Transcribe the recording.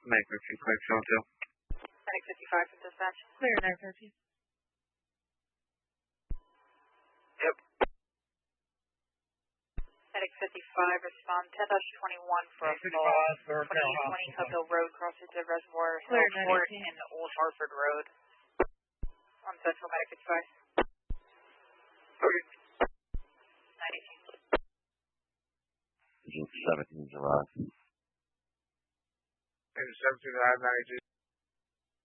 Medic 15, clear zone 2. Medic 55 from dispatch. Clear 913. Yep. Medic 55, respond 10-21 for a fall. 2820 Hub Hill Road, crosses the Reservoir Hill Clear Court 918. and Old Hartford Road. On Central Medic 55. Okay. 918. Engine 17's arrived. Engine 17 arrived, 92.